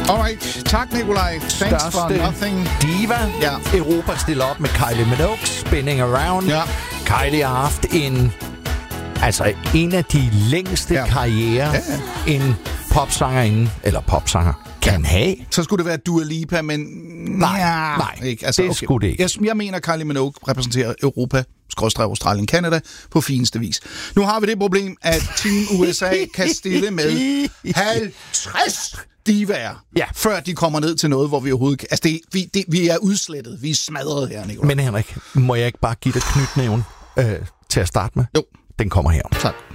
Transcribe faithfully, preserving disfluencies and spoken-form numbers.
Alright, tak Nikolaj. Thanks for nothing. Diva. Ja. Europa stiller op med Kylie Minogue, Spinning Around. Ja. Kylie har haft en... Altså, en af de længste ja. karrierer, ja, ja. en popsangerinde, eller popsanger, kan ja. have. Så skulle det være Dua Lipa, men... Nej, ja, nej, ikke. Altså, det okay. skulle det ikke. Jeg, jeg mener, Kylie Minogue repræsenterer Europa, skråstreg Australien, Canada, på fineste vis. Nu har vi det problem, at Team U S A kan stille med halvtreds divaer, ja. før de kommer ned til noget, hvor vi overhovedet... Altså, det, vi, det, vi er udslettet. Vi er smadret her, Nicolai. Men Henrik, må jeg ikke bare give dig knytnæven øh, til at starte med? Jo. Den kommer her. Tak.